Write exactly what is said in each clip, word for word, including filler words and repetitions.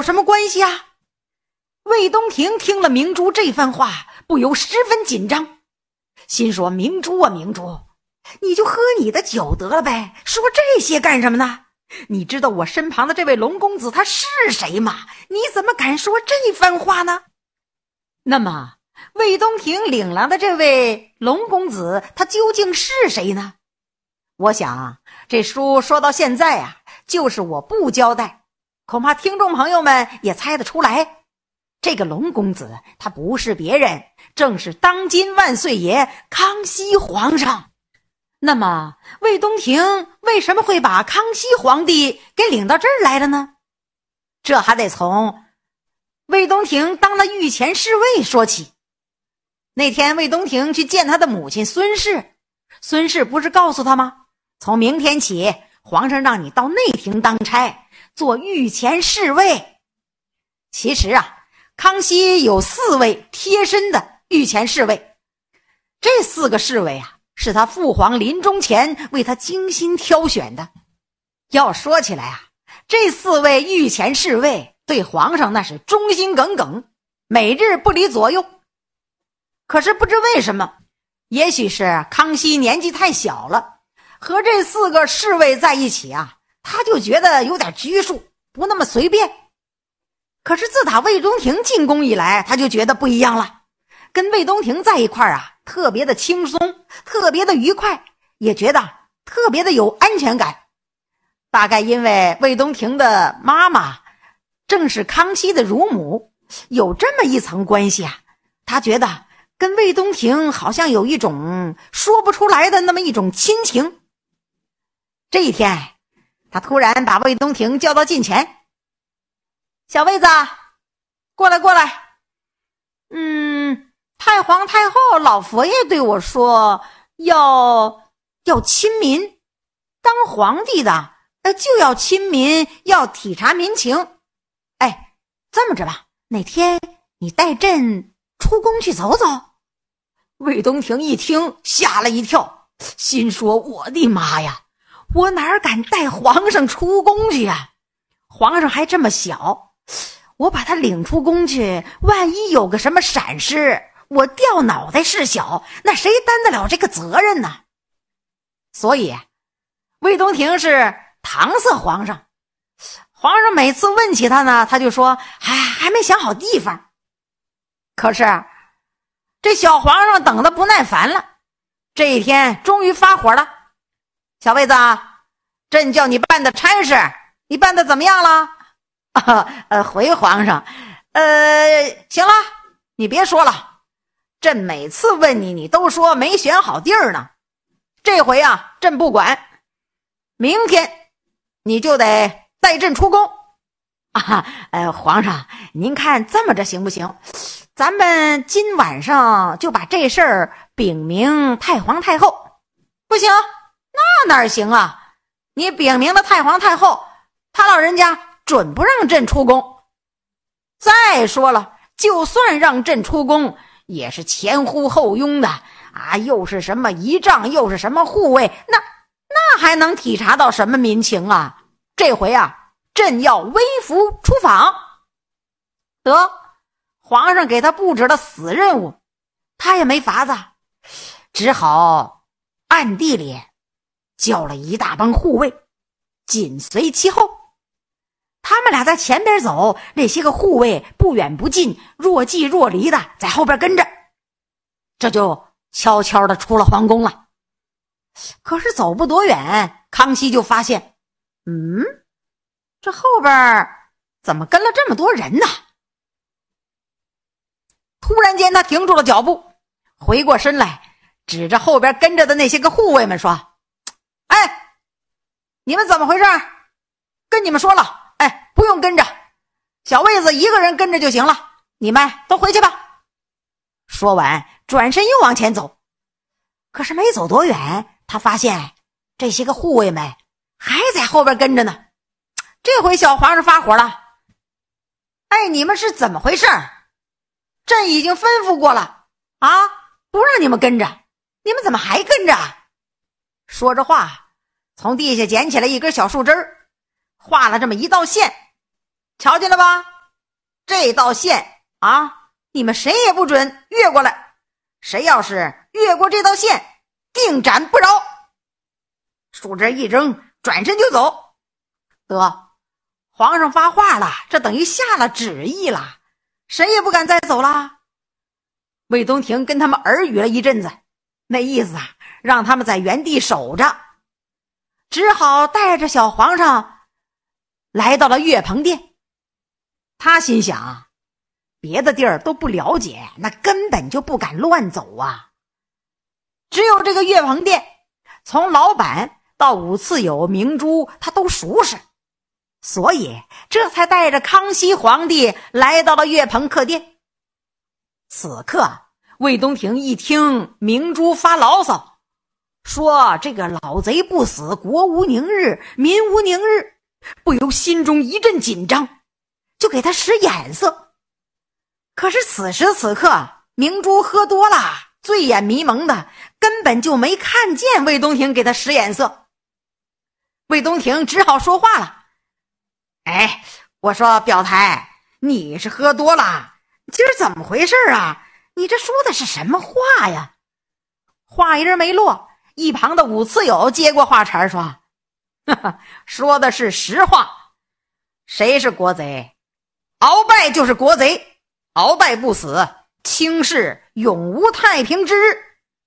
什么关系啊？魏东亭听了明珠这番话，不由十分紧张，心说明珠啊明珠，你就喝你的酒得了呗，说这些干什么呢？你知道我身旁的这位龙公子他是谁吗？你怎么敢说这番话呢？那么魏东亭领来的这位龙公子他究竟是谁呢？我想这书说到现在啊，就是我不交代，恐怕听众朋友们也猜得出来，这个龙公子他不是别人，正是当今万岁爷康熙皇上。那么魏东亭为什么会把康熙皇帝给领到这儿来了呢？这还得从魏东亭当了御前侍卫说起。那天魏东亭去见他的母亲孙氏，孙氏不是告诉他吗？从明天起，皇上让你到内廷当差，做御前侍卫。其实啊，康熙有四位贴身的御前侍卫，这四个侍卫啊，是他父皇临终前为他精心挑选的。要说起来啊，这四位御前侍卫对皇上那是忠心耿耿，每日不离左右。可是不知为什么，也许是康熙年纪太小了，和这四个侍卫在一起啊，他就觉得有点拘束，不那么随便。可是自打魏东亭进宫以来，他就觉得不一样了，跟魏东亭在一块儿啊，特别的轻松，特别的愉快，也觉得特别的有安全感。大概因为魏东亭的妈妈正是康熙的乳母，有这么一层关系啊，他觉得跟魏东亭好像有一种说不出来的那么一种亲情。这一天，他突然把魏东亭叫到近前，小魏子，过来过来。嗯，太皇太后老佛爷对我说，要要亲民，当皇帝的呃就要亲民，要体察民情。哎，这么着吧，哪天你带朕出宫去走走。魏东亭一听吓了一跳，心说我的妈呀，我哪敢带皇上出宫去啊？皇上还这么小，我把他领出宫去，万一有个什么闪失，我掉脑袋是小，那谁担得了这个责任呢？所以魏东亭是搪塞皇上，皇上每次问起他呢，他就说还还没想好地方。可是这小皇上等得不耐烦了，这一天终于发火了。小魏子，朕叫你办的差事，你办的怎么样了？啊、呃，回皇上，呃，行了，你别说了，朕每次问你，你都说没选好地儿呢。这回啊，朕不管，明天你就得带朕出宫。啊，呃，皇上，您看这么着行不行？咱们今晚上就把这事儿禀明太皇太后。不行，那哪行啊？你禀明了太皇太后，他老人家准不让朕出宫。再说了，就算让朕出宫，也是前呼后拥的啊，又是什么仪仗，又是什么护卫，那那还能体察到什么民情啊？这回啊，朕要微服出访。得，皇上给他布置了死任务，他也没法子，只好暗地里叫了一大帮护卫紧随其后。他们俩在前边走，那些个护卫不远不近，若即若离的在后边跟着，这就悄悄的出了皇宫了。可是走不多远，康熙就发现，嗯，这后边怎么跟了这么多人呢？突然间他停住了脚步，回过身来，指着后边跟着的那些个护卫们说，哎，你们怎么回事？跟你们说了，哎，不用跟着，小卫子一个人跟着就行了，你们都回去吧。说完转身又往前走，可是没走多远，他发现这些个护卫们还在后边跟着呢。这回小皇上发火了，哎，你们是怎么回事？朕已经吩咐过了啊，不让你们跟着，你们怎么还跟着？说着话，从地下捡起来一根小树枝，画了这么一道线，瞧见了吧？ 这道线啊，你们谁也不准越过来，谁要是越过这道线，定斩不饶。树枝一扔，转身就走。得，皇上发话了，这等于下了旨意了，谁也不敢再走了。魏东亭跟他们耳语了一阵子，那意思啊，让他们在原地守着，只好带着小皇上来到了岳鹏殿。他心想，别的地儿都不了解，那根本就不敢乱走啊。只有这个岳鹏殿，从老板到五次友、明珠，他都熟识，所以这才带着康熙皇帝来到了岳鹏客店。此刻魏东亭一听明珠发牢骚，说这个老贼不死，国无宁日，民无宁日，不由心中一阵紧张，就给他使眼色。可是此时此刻明珠喝多了，醉眼迷蒙的，根本就没看见魏东亭给他使眼色。魏东亭只好说话了，哎，我说表台，你是喝多了，今儿怎么回事啊？你这说的是什么话呀？话音没落，一旁的五次友接过话茬说，哈哈，说的是实话。谁是国贼？鳌拜就是国贼，鳌拜不死，卿氏永无太平之日。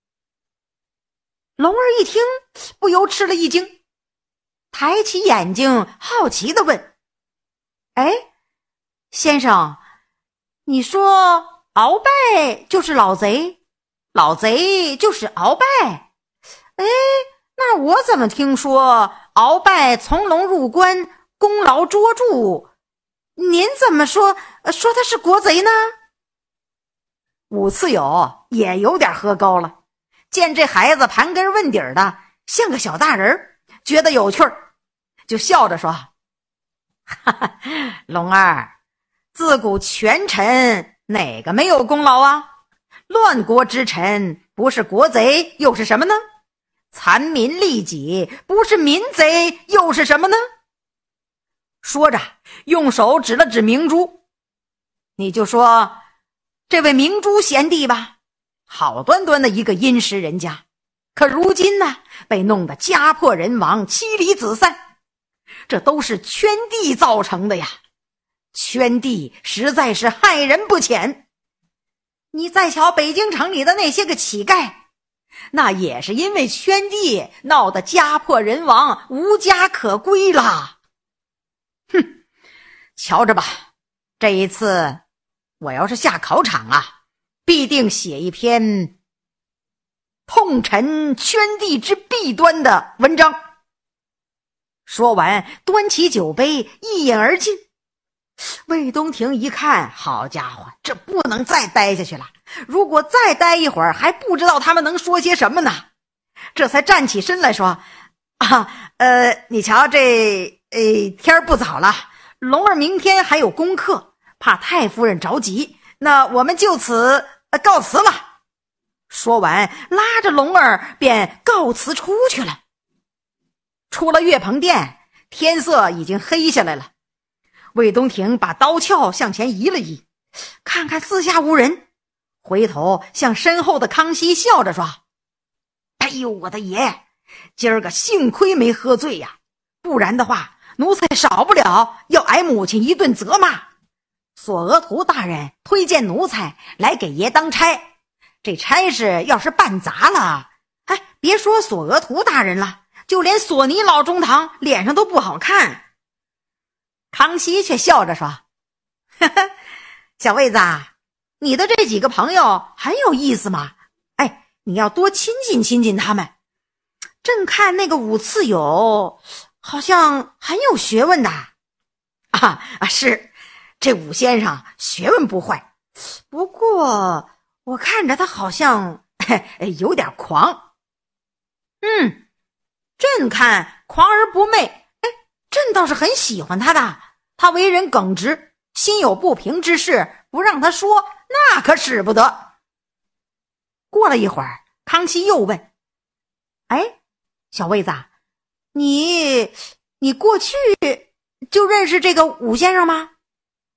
龙儿一听，不由吃了一惊，抬起眼睛好奇地问，哎，先生，你说鳌拜就是老贼，老贼就是鳌拜，哎，那我怎么听说鳌拜从龙入关，功劳卓著，您怎么说说他是国贼呢？五次友也有点喝高了，见这孩子盘根问底的，像个小大人，觉得有趣儿，就笑着说，哈哈，龙儿，自古权臣哪个没有功劳啊？乱国之臣不是国贼又是什么呢？残民利己不是民贼又是什么呢？说着用手指了指明珠，你就说这位明珠贤弟吧，好端端的一个殷实人家，可如今呢，被弄得家破人亡，妻离子散，这都是圈地造成的呀。圈地实在是害人不浅。你再瞧北京城里的那些个乞丐，那也是因为圈地闹得家破人亡，无家可归了。哼，瞧着吧，这一次我要是下考场啊，必定写一篇痛陈圈地之弊端的文章。说完端起酒杯一饮而尽。魏东亭一看，好家伙，这不能再待下去了，如果再待一会儿，还不知道他们能说些什么呢。这才站起身来说，啊，呃，你瞧这呃天不早了，龙儿明天还有功课，怕太夫人着急，那我们就此、呃、告辞了。说完拉着龙儿便告辞出去了。出了岳鹏殿，天色已经黑下来了。魏东亭把刀鞘向前移了移，看看四下无人，回头向身后的康熙笑着说，哎呦我的爷，今儿个幸亏没喝醉呀，不然的话奴才少不了要挨母亲一顿责骂。索额图大人推荐奴才来给爷当差，这差事要是办砸了，哎，别说索额图大人了，就连索尼老中堂脸上都不好看。康熙却笑着说，呵呵，小魏子，你的这几个朋友很有意思嘛，哎，你要多亲近亲近他们。正看那个五次友好像很有学问的。啊啊，是，这武先生学问不坏，不过我看着他好像嘿有点狂。嗯，朕看狂而不媚，哎，朕倒是很喜欢他的。他为人耿直，心有不平之事不让他说，那可使不得。过了一会儿，康熙又问，哎，小魏子，你你过去就认识这个武先生吗？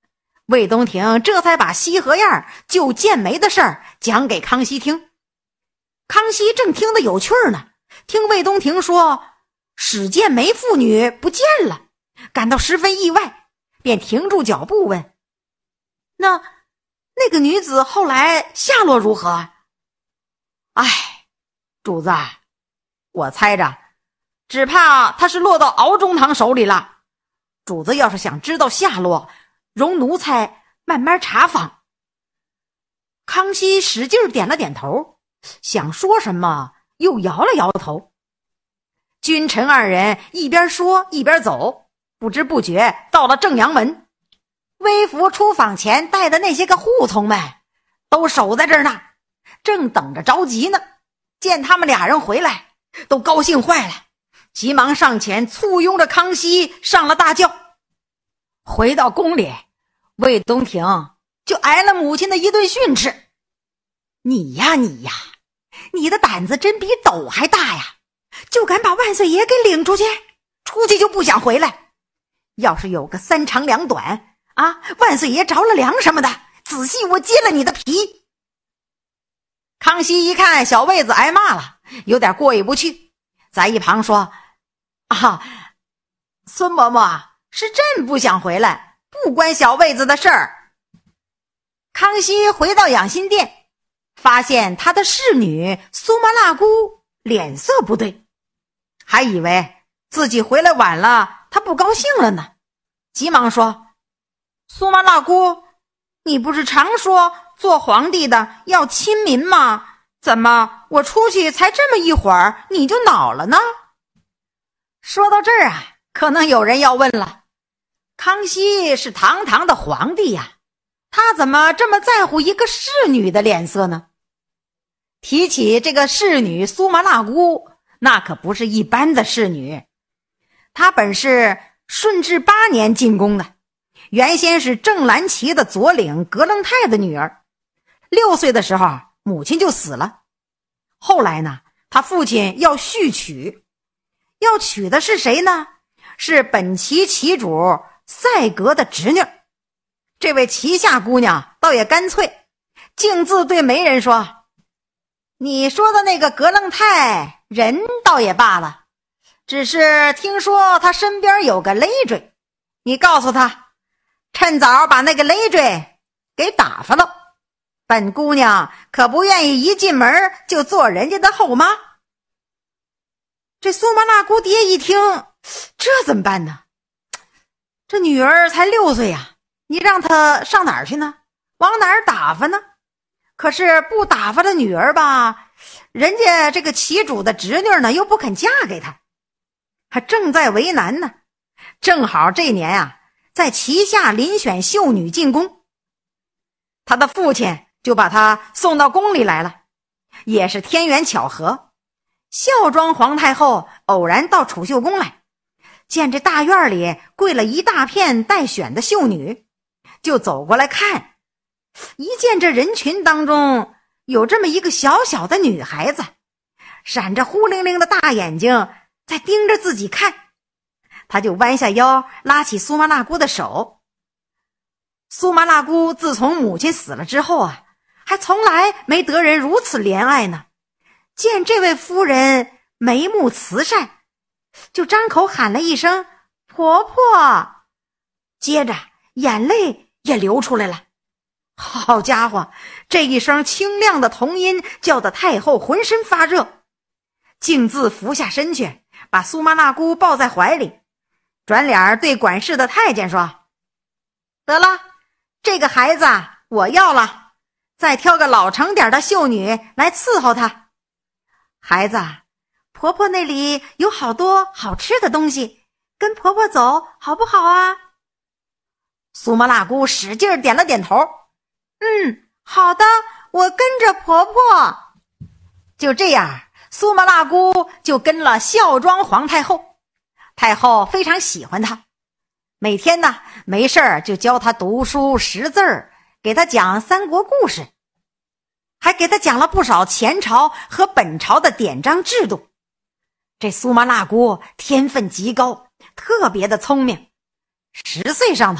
魏东亭这才把西河燕救建梅的事儿讲给康熙听。康熙正听得有趣呢，听魏东亭说史建梅妇女不见了，感到十分意外，便停住脚步问：那那个女子后来下落如何？哎，主子，我猜着只怕她是落到敖中堂手里了。主子要是想知道下落，容奴才慢慢查访。康熙使劲点了点头，想说什么又摇了摇头。君臣二人一边说一边走，不知不觉到了正阳门。微服出访前带的那些个护从们都守在这儿呢，正等着着急呢。见他们俩人回来，都高兴坏了，急忙上前簇拥着康熙上了大轿。回到宫里，魏东亭就挨了母亲的一顿训斥。你呀你呀，你的胆子真比斗还大呀，就敢把万岁爷给领出去，出去就不想回来。要是有个三长两短啊，万岁爷着了凉什么的，仔细我揭了你的皮。康熙一看小卫子挨骂了，有点过意不去，在一旁说：啊，孙嬷嬷是朕不想回来，不关小卫子的事儿。康熙回到养心殿，发现他的侍女苏麻辣姑脸色不对，还以为自己回来晚了，他不高兴了呢，急忙说：苏麻辣姑，你不是常说做皇帝的要亲民吗？怎么我出去才这么一会儿你就恼了呢？说到这儿啊，可能有人要问了，康熙是堂堂的皇帝呀，他怎么这么在乎一个侍女的脸色呢？提起这个侍女苏麻辣姑，那可不是一般的侍女，她本是顺治八年进宫的，原先是正蓝旗的左领格楞泰的女儿。六岁的时候母亲就死了，后来呢，他父亲要续娶，要娶的是谁呢？是本旗旗主赛格的侄女。这位旗下姑娘倒也干脆，径自对媒人说：你说的那个格楞泰人倒也罢了，只是听说他身边有个累赘，你告诉他趁早把那个累赘给打发了，本姑娘可不愿意一进门就做人家的后妈。这苏麻辣姑爹一听，这怎么办呢？这女儿才六岁呀、啊，你让她上哪儿去呢？往哪儿打发呢？可是不打发的女儿吧，人家这个旗主的侄女呢又不肯嫁给他，还正在为难呢。正好这年啊，在旗下遴选秀女进宫，他的父亲就把他送到宫里来了。也是天缘巧合，孝庄皇太后偶然到储秀宫来，见这大院里跪了一大片待选的秀女，就走过来看。一见这人群当中有这么一个小小的女孩子，闪着忽灵灵的大眼睛在盯着自己看，他就弯下腰拉起苏麻辣姑的手。苏麻辣姑自从母亲死了之后啊，还从来没得人如此怜爱呢。见这位夫人眉目慈善，就张口喊了一声婆婆，接着眼泪也流出来了。好家伙，这一声清亮的童音叫得太后浑身发热，径自俯下身去，把苏麻辣姑抱在怀里，转脸对管事的太监说：得了，这个孩子我要了，再挑个老成点的秀女来伺候他。孩子，婆婆那里有好多好吃的东西，跟婆婆走好不好啊？苏麻辣姑使劲点了点头，嗯，好的，我跟着婆婆。就这样，苏麻辣姑就跟了孝庄皇太后。太后非常喜欢她，每天呢没事儿就教她读书识字儿，给她讲三国故事，还给她讲了不少前朝和本朝的典章制度。这苏麻辣姑天分极高，特别的聪明，十岁上头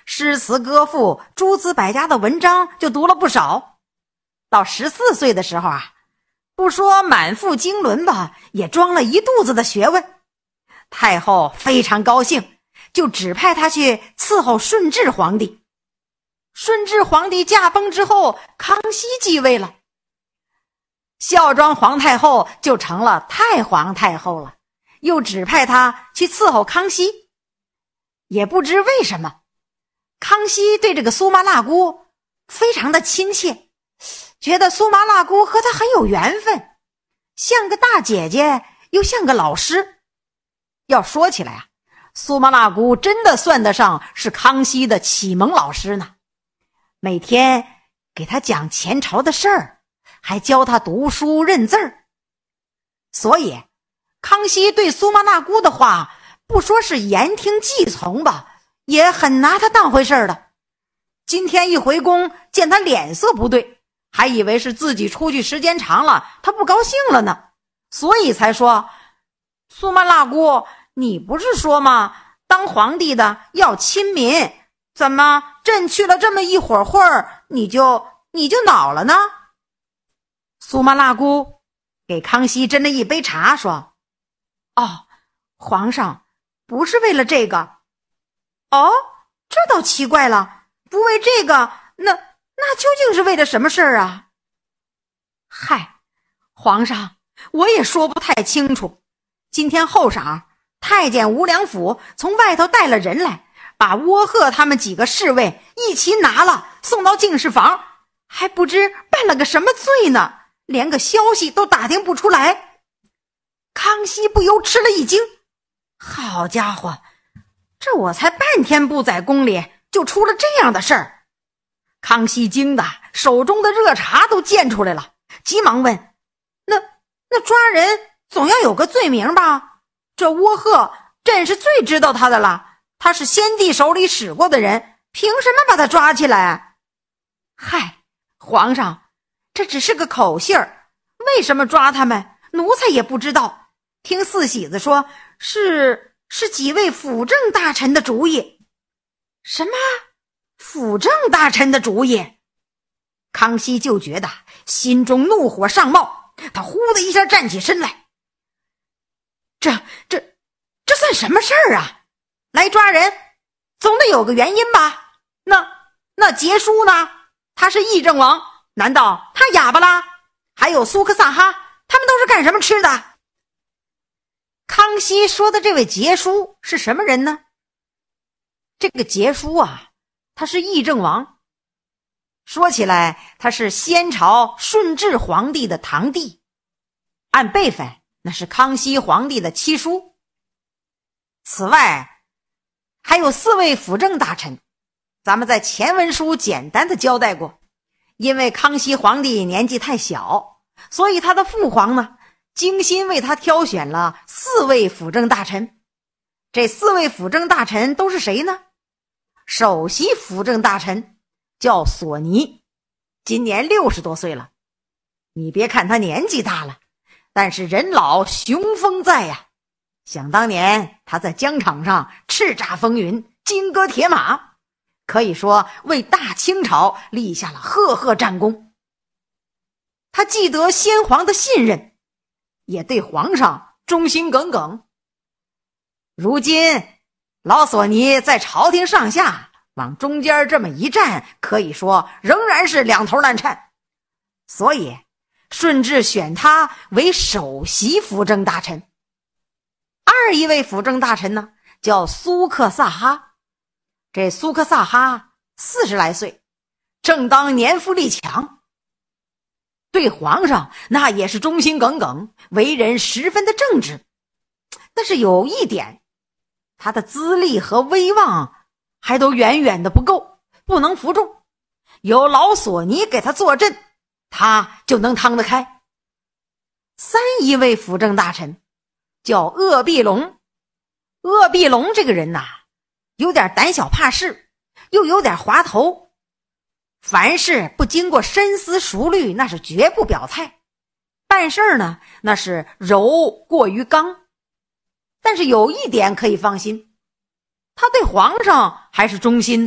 诗词歌赋、诸子百家的文章就读了不少。到十四岁的时候啊，不说满腹经纶吧，也装了一肚子的学问。太后非常高兴，就指派他去伺候顺治皇帝。顺治皇帝驾崩之后，康熙继位了，孝庄皇太后就成了太皇太后了，又指派他去伺候康熙。也不知为什么，康熙对这个苏麻辣姑非常的亲切，觉得苏麻辣姑和他很有缘分，像个大姐姐又像个老师。要说起来啊，苏麻辣姑真的算得上是康熙的启蒙老师呢，每天给他讲前朝的事儿，还教他读书认字儿。所以康熙对苏麻辣姑的话不说是言听计从吧，也很拿他当回事儿的。今天一回宫，见他脸色不对，还以为是自己出去时间长了，他不高兴了呢，所以才说，苏麻辣姑，你不是说吗？当皇帝的要亲民，怎么朕去了这么一会儿会儿，你就你就恼了呢？苏麻辣姑给康熙斟了一杯茶，说：哦，皇上不是为了这个。哦，这倒奇怪了，不为这个，那那究竟是为了什么事儿啊？嗨，皇上，我也说不太清楚。今天后晌，太监吴良辅从外头带了人来，把倭贺他们几个侍卫一齐拿了，送到净室房，还不知办了个什么罪呢，连个消息都打听不出来。康熙不由吃了一惊，好家伙，这我才半天不在宫里，就出了这样的事儿。康熙惊得手中的热茶都溅出来了，急忙问：那那抓人总要有个罪名吧？这倭贺朕是最知道他的了，他是先帝手里使过的人，凭什么把他抓起来？嗨，皇上，这只是个口信儿，为什么抓他们，奴才也不知道。听四喜子说，是是几位辅政大臣的主意。什么？辅政大臣的主意？康熙就觉得心中怒火上冒，他呼的一下站起身来。这这这算什么事儿啊？来抓人总得有个原因吧？那那杰叔呢？他是议政王，难道他哑巴啦？还有苏克萨哈，他们都是干什么吃的？康熙说的这位杰叔是什么人呢？这个杰叔啊，他是议政王。说起来，他是先朝顺治皇帝的堂弟，按辈分那是康熙皇帝的七叔。此外还有四位辅政大臣，咱们在前文书简单的交代过。因为康熙皇帝年纪太小，所以他的父皇呢精心为他挑选了四位辅政大臣。这四位辅政大臣都是谁呢？首席辅政大臣叫索尼，今年六十多岁了。你别看他年纪大了，但是人老雄风在呀。想当年他在疆场上叱咤风云，金戈铁马，可以说为大清朝立下了赫赫战功。他既得先皇的信任，也对皇上忠心耿耿。如今老索尼在朝廷上下往中间这么一站，可以说仍然是两头难缠，所以顺治选他为首席辅政大臣。二一位辅政大臣呢，叫苏克萨哈。这苏克萨哈四十来岁，正当年富力强，对皇上那也是忠心耿耿，为人十分的正直。但是有一点，他的资历和威望还都远远的不够，不能服众。有老索尼给他坐镇，他就能趟得开。三一位辅政大臣叫鄂必龙。鄂必龙这个人呐、啊，有点胆小怕事，又有点滑头，凡事不经过深思熟虑，那是绝不表态。办事呢，那是柔过于刚。但是有一点可以放心，他对皇上还是忠心的，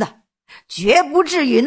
绝不至于